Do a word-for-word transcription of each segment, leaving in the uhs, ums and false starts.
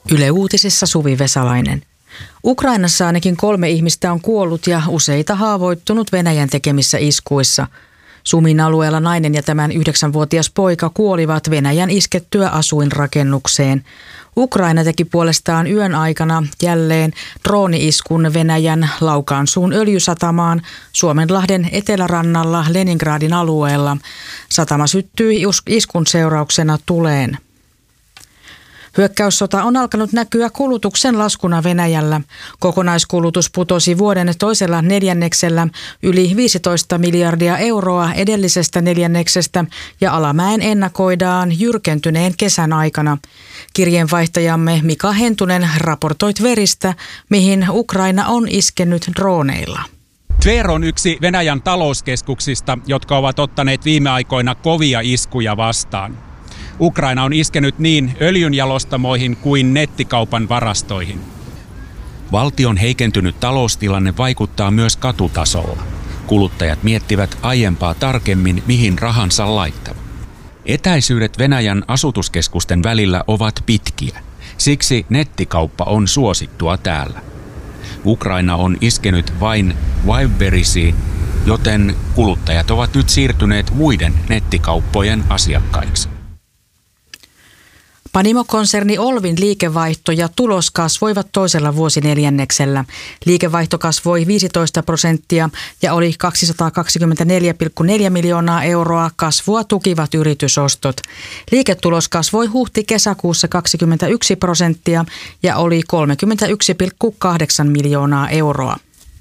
Yle Uutisissa Suvi Vesalainen. Ukrainassa ainakin kolme ihmistä on kuollut ja useita haavoittunut Venäjän tekemissä iskuissa. Sumin alueella nainen ja tämän yhdeksänvuotias poika kuolivat Venäjän iskettyä asuinrakennukseen. Ukraina teki puolestaan yön aikana jälleen drooni-iskun Venäjän Laukaansuun öljysatamaan Suomenlahden etelärannalla Leningradin alueella. Satama syttyi iskun seurauksena tuleen. Hyökkäyssota on alkanut näkyä kulutuksen laskuna Venäjällä. Kokonaiskulutus putosi vuoden toisella neljänneksellä yli viisitoista miljardia euroa edellisestä neljänneksestä ja alamäen ennakoidaan jyrkentyneen kesän aikana. Kirjeenvaihtajamme Mika Hentunen raportoit veristä, mihin Ukraina on iskenyt drooneilla. Tver on yksi Venäjän talouskeskuksista, jotka ovat ottaneet viime aikoina kovia iskuja vastaan. Ukraina on iskenyt niin öljynjalostamoihin kuin nettikaupan varastoihin. Valtion heikentynyt taloustilanne vaikuttaa myös katutasolla. Kuluttajat miettivät aiempaa tarkemmin, mihin rahansa laittavat. Etäisyydet Venäjän asutuskeskusten välillä ovat pitkiä. Siksi nettikauppa on suosittua täällä. Ukraina on iskenyt vain Wildberriesiin, joten kuluttajat ovat nyt siirtyneet muiden nettikauppojen asiakkaiksi. Panimo-konserni Olvin liikevaihto ja tulos kasvoivat toisella vuosineljänneksellä. Liikevaihto kasvoi viisitoista prosenttia ja oli kaksisataakaksikymmentäneljä pilkku neljä miljoonaa euroa. Kasvua tukivat yritysostot. Liiketulos kasvoi huhti-kesäkuussa kaksikymmentäyksi prosenttia ja oli kolmekymmentäyksi pilkku kahdeksan miljoonaa euroa.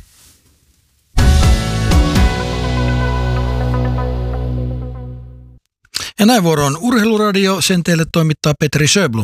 Ja näin vuoroon Urheiluradio, sen teille toimittaa Petri Sjöblom.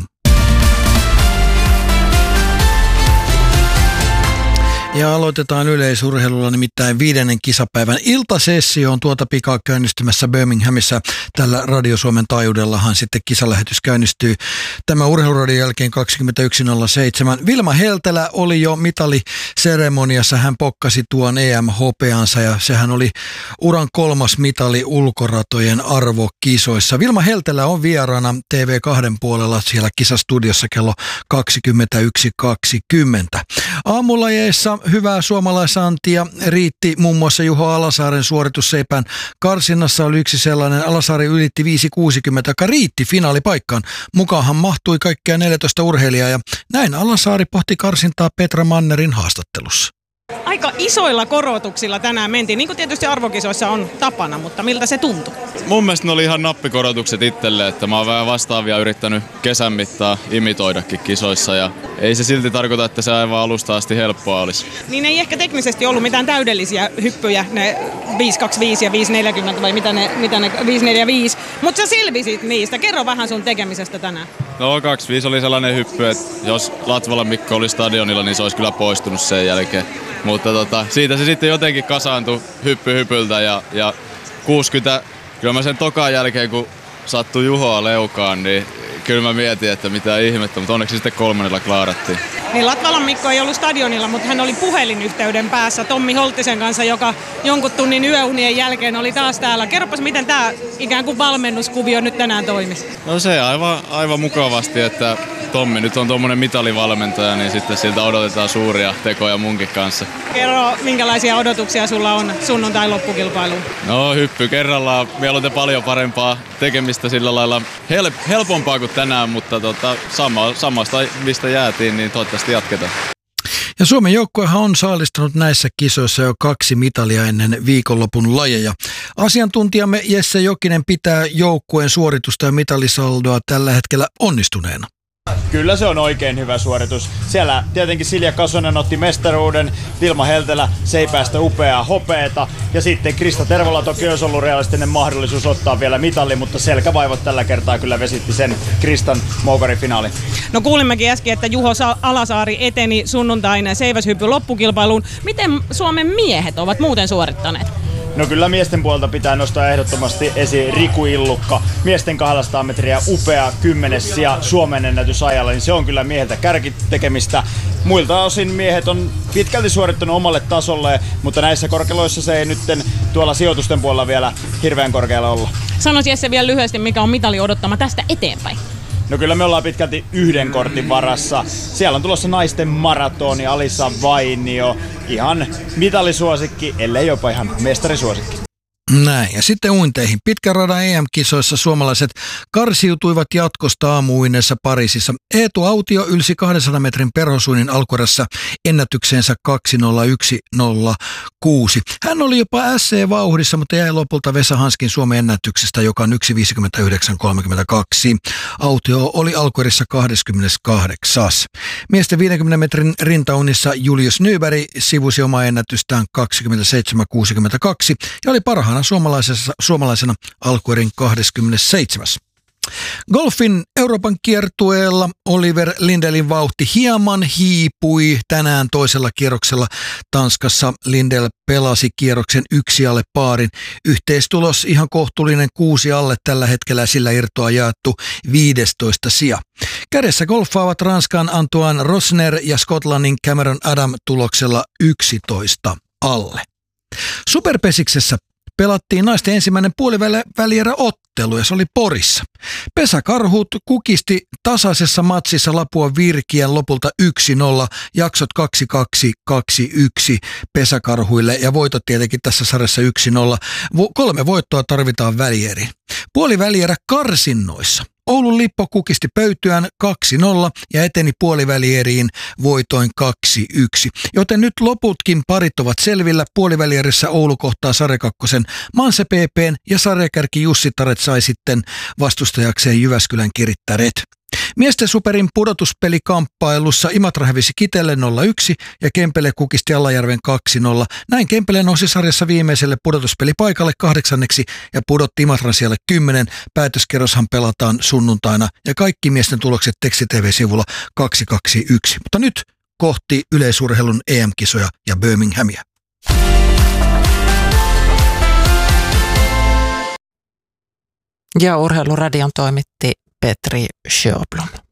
Ja aloitetaan yleisurheilulla, nimittäin viidennen kisapäivän iltasessio on tuota pikaa käynnistymässä Birminghamissa. Tällä Radio Suomen taajuudellahan sitten kisalähetys käynnistyy tämä urheiluradion jälkeen kaksikymmentäyksi nolla seitsemän. Vilma Heltelä oli jo mitaliseremoniassa, hän pokkasi tuon E M-hopeansa ja sehän oli uran kolmas mitali ulkoratojen arvokisoissa. Vilma Heltelä on vieraana T V kaksi puolella siellä kisastudiossa kello kaksikymmentäyksi kaksikymmentä. Aamulajeissa hyvää suomalaisantia riitti muun muassa Juho Alasaaren suoritus Seipään karsinnassa oli yksi sellainen. Alasaari ylitti viisi kuusikymmentä, joka riitti finaalipaikkaan. Mukaanhan mahtui kaikkia neljätoista urheilijaa ja näin Alasaari pohti karsintaa Petra Mannerin haastattelussa. Aika isoilla korotuksilla tänään mentiin, niin kuin tietysti arvokisoissa on tapana, mutta miltä se tuntui? Mun mielestä ne oli ihan nappikorotukset itselle, että mä oon vähän vastaavia yrittänyt kesän mittaan imitoidakin kisoissa ja ei se silti tarkoita, että se aivan alusta asti helppoa olisi. Niin ei ehkä teknisesti ollut mitään täydellisiä hyppyjä, ne viisi kaksikymmentäviisi ja viisi neljäkymmentä vai mitä ne, mitä ne viisi neljäkymmentäviisi, mutta sä selvisit niistä. Kerro vähän sun tekemisestä tänään. No kaksikymmentäviisi oli sellainen hyppy, että jos Latvalan Mikko oli stadionilla, niin se olisi kyllä poistunut sen jälkeen. Mutta tota, siitä se sitten jotenkin kasaantui hyppy hypyltä ja, ja kuusikymmentä, kyllä mä sen tokan jälkeen kun sattui Juhoa leukaan, niin kyllä mä mietin, että mitä ihmettä, mutta onneksi sitten kolmannella klaarattiin. Niin Latvalan Mikko ei ollut stadionilla, mutta hän oli puhelinyhteyden päässä Tommi Holttisen kanssa, joka jonkun tunnin yöunien jälkeen oli taas täällä. Kerropas, miten tämä ikään kuin valmennuskuvio nyt tänään toimi? No se aivan, aivan mukavasti, että Tommi nyt on tuommoinen mitalivalmentaja, niin sitten siltä odotetaan suuria tekoja munkin kanssa. Kerro, minkälaisia odotuksia sulla on sunnuntain loppukilpailuun? No hyppy kerrallaan, mieluiten paljon parempaa tekemistä sillä lailla help, helpompaa kuin tänään, mutta tota, sama, samasta mistä jäätiin, niin toivottavasti jatketaan. Ja Suomen joukkuehan on saalistunut näissä kisoissa jo kaksi mitalia ennen viikonlopun lajeja. Asiantuntijamme Jesse Jokinen pitää joukkueen suoritusta ja mitalisaldoa tällä hetkellä onnistuneena. Kyllä se on oikein hyvä suoritus. Siellä tietenkin Silja Kasonen otti mestaruuden, Vilma Heltelä Seipäästä upeaa hopeeta ja sitten Krista Tervola toki olisi ollut realistinen mahdollisuus ottaa vielä mitali, mutta selkävaivot tällä kertaa kyllä vesitti sen Kristan moukarifinaalin. No kuulimmekin äsken, että Juho Alasaari eteni sunnuntain seiväshyppy loppukilpailuun. Miten Suomen miehet ovat muuten suorittaneet? No kyllä miesten puolelta pitää nostaa ehdottomasti esiin Riku Illukka. Miesten kaksisataa metriä upea kymmenes sija Suomen ennätysajalla, niin se on kyllä mieheltä kärkitekemistä. Muilta osin miehet on pitkälti suorittanut omalle tasolle, mutta näissä korkeloissa se ei nyt tuolla sijoitusten puolella vielä hirveän korkealla olla. Sanoisi Jesse vielä lyhyesti, mikä on mitali odottama tästä eteenpäin. No kyllä me ollaan pitkälti yhden kortin varassa. Siellä on tulossa naisten maratoni, Alisa Vainio. Ihan mitalisuosikki, ellei jopa ihan mestarisuosikki. Näin. Ja sitten uinteihin. Pitkän radan E M-kisoissa suomalaiset karsiutuivat jatkosta aamuuinneissa Pariisissa. Eetu Autio ylsi kahdensadan metrin perhosuinnin alkuerässä ennätykseensä kaksi nolla yksi nolla kuusi. Hän oli jopa S C-vauhdissa, mutta jäi lopulta Vesa Hanskin Suomen ennätyksestä, joka on yksi viisikymmentäyhdeksän kolmekymmentäkaksi. Autio oli alkuerässä kaksikymmentäkahdeksan. Miesten viidenkymmenen metrin rintaunnissa Julius Nyberg sivusi omaa ennätystään kaksikymmentäseitsemän kuusikymmentäkaksi ja oli parhaana suomalaisena, suomalaisena alkuerin kaksikymmentäseitsemän. Golfin Euroopan kiertueella Oliver Lindelin vauhti hieman hiipui tänään toisella kierroksella. Tanskassa Lindell pelasi kierroksen yksi alle paarin. Yhteistulos ihan kohtuullinen kuusi alle tällä hetkellä, sillä irtoa jaettu viidestoista sija. Kädessä golfaavat Ranskan Antoine Rosner ja Skotlannin Cameron Adam tuloksella yksitoista alle. Superpesiksessä pelattiin naisten ensimmäinen puolivälierä ottelu ja se oli Porissa. Pesäkarhut kukisti tasaisessa matsissa Lapua Virkiän lopulta yksi nolla, jaksot kaksi kaksi kaksi yksi pesäkarhuille ja voitot tietenkin tässä sarjassa yksi nolla. Vo- kolme voittoa tarvitaan välieriin. Puolivälierä karsinnoissa. Oulun Lippo kukisti pöytyään kaksi nolla ja eteni puolivälieriin voitoin kaksi yksi. Joten nyt loputkin parit ovat selvillä. Puolivälierissä Oulu kohtaa sarjakakkosen Manse P P:n ja sarjakärki Jussi Taret sai sitten vastustajakseen Jyväskylän Kirittäret. Miesten superin pudotuspelikamppailussa Imatra hävisi Kitelle nolla yksi ja Kempele kukisti Alajärven kaksi nolla. Näin Kempele nousi sarjassa viimeiselle pudotuspelipaikalle kahdeksanneksi ja pudotti Imatran siellä kymmenen. Päätöskerroshan pelataan sunnuntaina ja kaikki miesten tulokset Teksti T V-sivulla kaksi kaksi yksi. Mutta nyt kohti yleisurheilun E M-kisoja ja Birminghamia. Ja Urheiluradion toimitti Petri Sjöblom.